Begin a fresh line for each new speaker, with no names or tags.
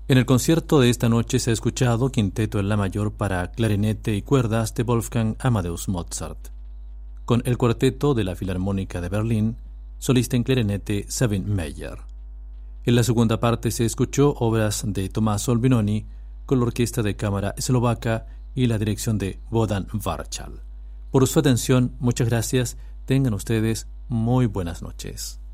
En el concierto de esta noche se ha escuchado Quinteto en la mayor para clarinete y cuerdas de Wolfgang Amadeus Mozart, con el cuarteto de la Filarmónica de Berlín, solista en clarinete Sabine Meyer. En la segunda parte se escuchó obras de Tommaso Albinoni con la Orquesta de Cámara Eslovaca y la dirección de Bohdan Varchal. Por su atención, muchas gracias. Tengan ustedes muy buenas noches.